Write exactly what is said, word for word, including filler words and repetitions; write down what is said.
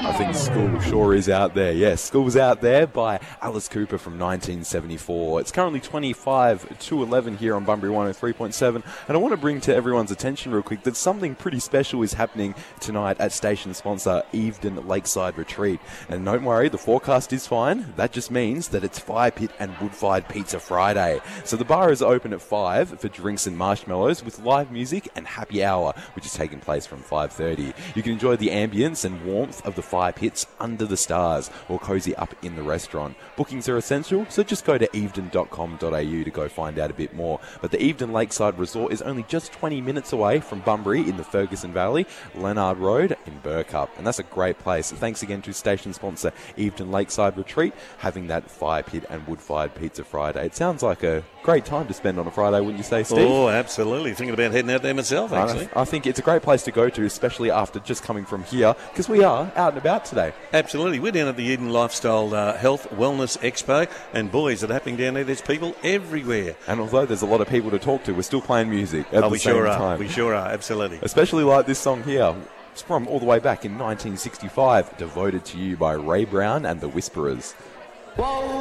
I think School sure is out there. Yes, School's out there by Alice Cooper from nineteen seventy-four. It's currently twenty-five to eleven here on Bunbury one oh three point seven. And I want to bring to everyone's attention real quick that something pretty special is happening tonight at station sponsor Evedon Lakeside Retreat. And don't worry, the forecast is fine. That just means that it's Fire Pit and Wood-Fired Pizza Friday. So the bar is open at five for drinks and marshmallows with live music and happy hour, which is taking place from five thirty. You can enjoy the ambience and warmth of the fire pits under the stars or cozy up in the restaurant. Bookings are essential, so just go to evedon dot com dot a u to go find out a bit more. But the Evedon Lakeside Resort is only just twenty minutes away from Bunbury in the Ferguson Valley, Leonard Road in Burcup. And that's a great place. Thanks again to station sponsor Evedon Lakeside Retreat, having that fire pit and wood-fired pizza Friday. It sounds like a great time to spend on a Friday, wouldn't you say, Steve? Oh, absolutely. Thinking about heading out there myself, actually. I, I think it's a great place to go to, especially after just coming from here, because we are out and about today. Absolutely. We're down at the Eden Lifestyle uh, Health Wellness Expo, and boy, is it happening down there. There's people everywhere. And although there's a lot of people to talk to, we're still playing music at oh, the we same sure time. are. We sure are. Absolutely. Especially like this song here. It's from all the way back in nineteen sixty-five, Devoted to You by Ray Brown and the Whisperers. Whoa.